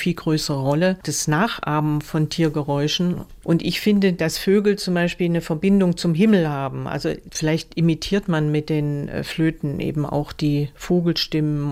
viel größere Rolle, das Nachahmen von Tiergeräuschen. Und ich finde, dass Vögel zum Beispiel eine Verbindung zum Himmel haben. Also vielleicht imitiert man mit den Flöten eben auch die Vogelstimmen